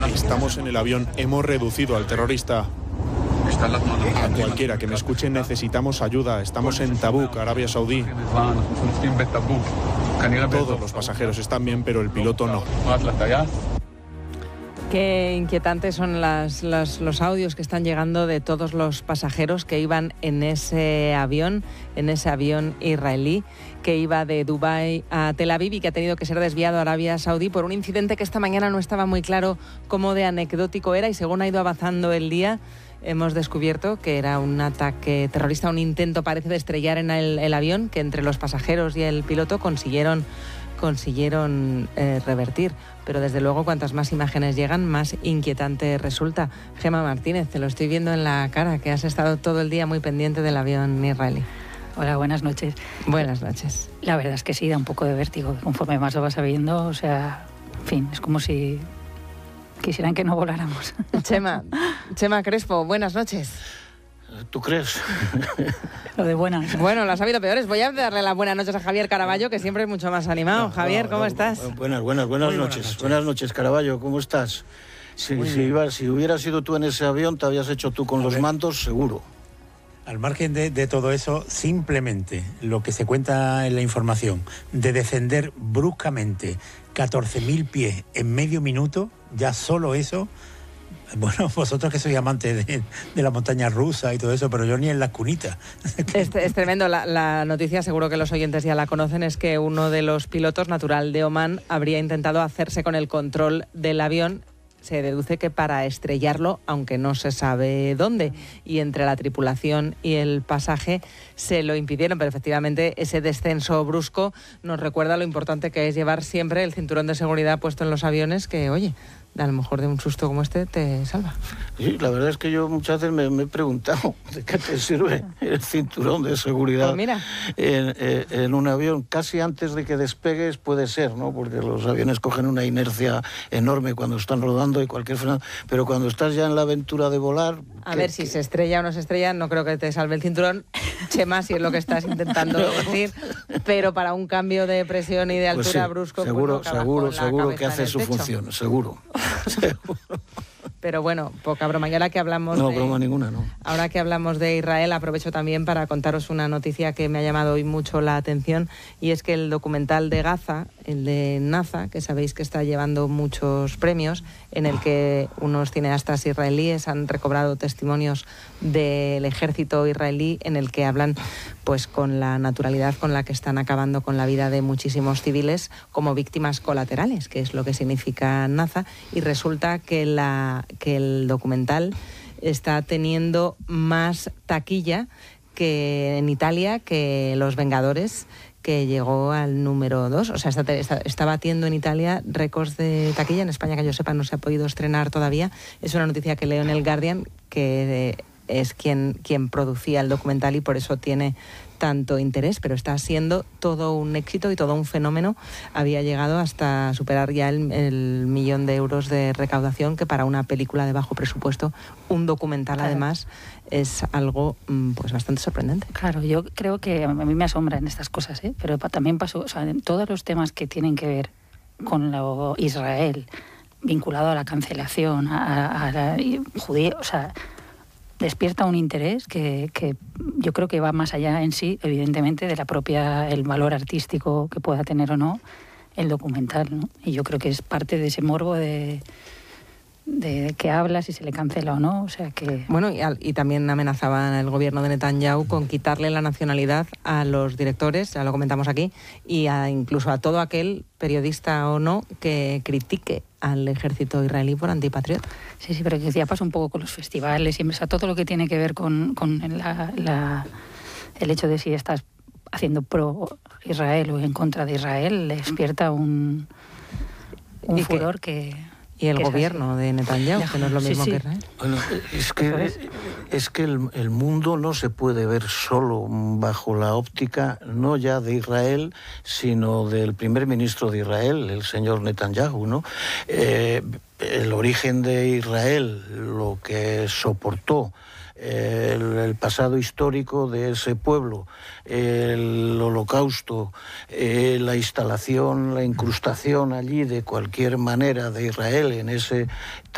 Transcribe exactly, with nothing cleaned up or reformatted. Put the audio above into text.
Estamos en el avión, hemos reducido al terrorista. A cualquiera que me escuche, necesitamos ayuda. Estamos en Tabuk, Arabia Saudí. Todos los pasajeros están bien, pero el piloto no. Qué inquietantes son las, las, los audios que están llegando de todos los pasajeros que iban en ese avión, en ese avión israelí que iba de Dubái a Tel Aviv y que ha tenido que ser desviado a Arabia Saudí por un incidente que esta mañana no estaba muy claro cómo de anecdótico era, y según ha ido avanzando el día hemos descubierto que era un ataque terrorista, un intento parece de estrellar en el, el avión que entre los pasajeros y el piloto consiguieron consiguieron eh, revertir. Pero desde luego, cuantas más imágenes llegan, más inquietante resulta. Gemma Martínez, te lo estoy viendo en la cara, que has estado todo el día muy pendiente del avión israelí. Hola, buenas noches. Buenas noches. La verdad es que sí, da un poco de vértigo. Conforme más lo vas sabiendo, o sea, en fin, es como si quisieran que no voláramos. Chema, Chema Crespo, buenas noches. ¿Tú crees? Lo de buenas. Bueno, las ha habido peores. Voy a darle las buenas noches a Javier Caraballo, que siempre es mucho más animado. No, Javier, ¿cómo no, estás? Buenas, buenas, buenas, buenas noches. noches. Buenas noches, Caraballo, ¿cómo estás? Si, si, iba, si hubieras sido tú en ese avión, te habías hecho tú con a los ver. mandos, seguro. Al margen de, de todo eso, simplemente lo que se cuenta en la información de descender bruscamente catorce mil pies en medio minuto, ya solo eso. Bueno, vosotros que sois amantes de, de la montaña rusa y todo eso, pero yo ni en las cunitas. Es, es tremendo. La, la noticia, seguro que los oyentes ya la conocen, es que uno de los pilotos, natural de Omán, habría intentado hacerse con el control del avión. Se deduce que para estrellarlo, aunque no se sabe dónde, y entre la tripulación y el pasaje se lo impidieron, pero efectivamente ese descenso brusco nos recuerda lo importante que es llevar siempre el cinturón de seguridad puesto en los aviones, que oye, a lo mejor de un susto como este te salva. Sí, la verdad es que yo muchas veces me, me he preguntado de qué te sirve el cinturón de seguridad pues mira. En, en un avión. Casi antes de que despegues puede ser, ¿no? Porque los aviones cogen una inercia enorme cuando están rodando y cualquier frenado, pero cuando estás ya en la aventura de volar... A ver, si se estrella o no se estrella, no creo que te salve el cinturón, Chema, si es lo que estás intentando decir, pero para un cambio de presión y de altura pues sí, brusco... Seguro, pues no seguro, seguro que hace su techo. función, seguro. Seguro. Pero bueno, poca broma. Y ahora que hablamos no, de... broma ninguna, no. Ahora que hablamos de Israel, aprovecho también para contaros una noticia que me ha llamado hoy mucho la atención, y es que el documental de Gaza, el de NASA, que sabéis que está llevando muchos premios, en el que unos cineastas israelíes han recobrado testimonios del ejército israelí, en el que hablan pues con la naturalidad con la que están acabando con la vida de muchísimos civiles como víctimas colaterales, que es lo que significa NASA, y resulta que la que el documental está teniendo más taquilla que en Italia que Los Vengadores, que llegó al número dos. O sea, está, está, está batiendo en Italia récords de taquilla. En España, que yo sepa, no se ha podido estrenar todavía. Es una noticia que leo en el Guardian, que es quien, quien producía el documental y por eso tiene tanto interés, pero está siendo todo un éxito y todo un fenómeno. Había llegado hasta superar ya el, el millón de euros de recaudación, que para una película de bajo presupuesto, un documental claro. además, es algo pues bastante sorprendente. Claro, yo creo que a mí me asombran estas cosas, ¿eh? Pero también pasó, o sea, en todos los temas que tienen que ver con lo Israel, vinculado a la cancelación, a, a, a la judía, o sea, despierta un interés que, que yo creo que va más allá en sí, evidentemente, de la propia, el valor artístico que pueda tener o no el documental, ¿no? Y yo creo que es parte de ese morbo de, de que habla, si se le cancela o no, o sea que... Bueno, y, y también amenazaban el gobierno de Netanyahu con quitarle la nacionalidad a los directores, ya lo comentamos aquí, y a, incluso a todo aquel periodista o no que critique al ejército israelí por antipatriota. Sí, sí, pero que ya pasa un poco con los festivales, siempre, o sea, todo lo que tiene que ver con, con la, la, el hecho de si estás haciendo pro Israel o en contra de Israel, le despierta un, un y furor que... que... Y el gobierno de Netanyahu, que no es lo mismo sí, sí. que Israel. Bueno, es que, es que el, el mundo no se puede ver solo bajo la óptica, no ya de Israel, sino del primer ministro de Israel, el señor Netanyahu, ¿no? Eh, el origen de Israel, lo que soportó, El, el pasado histórico de ese pueblo, el holocausto, eh, la instalación, la incrustación allí de cualquier manera de Israel en ese